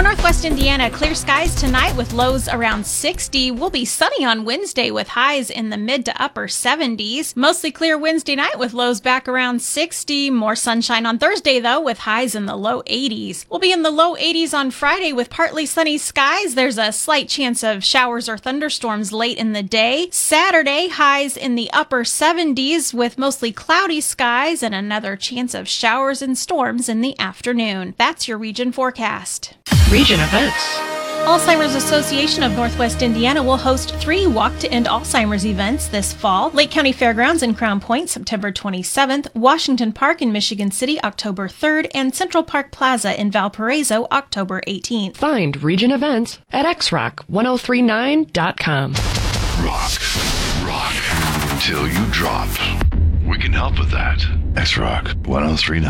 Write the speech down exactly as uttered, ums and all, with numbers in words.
For Northwest Indiana, clear skies tonight with lows around sixty. We'll be sunny on Wednesday with highs in the mid to upper seventies. Mostly clear Wednesday night with lows back around sixty. More sunshine on Thursday, though, with highs in the low eighties. We'll be in the low eighties on Friday with partly sunny skies. There's a slight chance of showers or thunderstorms late in the day. Saturday, highs in the upper seventies with mostly cloudy skies and another chance of showers and storms in the afternoon. That's your region forecast. Region events. Alzheimer's Association of Northwest Indiana will host three Walk to End Alzheimer's events this fall. Lake County Fairgrounds in Crown Point, September twenty-seventh, Washington Park in Michigan City, October third, and Central Park Plaza in Valparaiso, October eighteenth. Find region events at x rock ten thirty-nine dot com. Rock, rock, until you drop. We can help with that. X Rock ten thirty-nine.